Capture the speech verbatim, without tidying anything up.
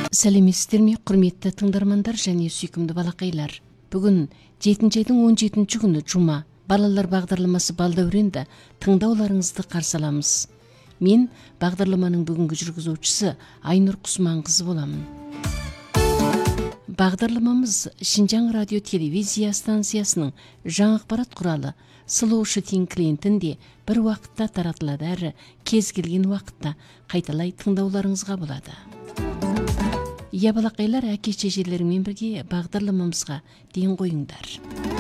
Сәлеметсіздер ме, құрметті тыңдармандар және сүйкімді балақайлар. Бүгін жетінші айдың он жетінші күні жұма. Балалар бағдарламасы балдәуренді тыңдауларыңызды қарсы аламыз. Мен бағдарламаның бүгінгі жүргізушісі Айнұр Құсманқызы боламын. Бағдарламамыз Шинжаң радио телевизия станциясының жаңа ақпарат құралы Slow Shooting клиентінде бір уақытта таратылады, әрі кез келген уақытта қайталай тыңдауларыңызға болады. Иә балақайлар, әке шешелеріңмен бірге бағдарламамызға ден қойыңдар.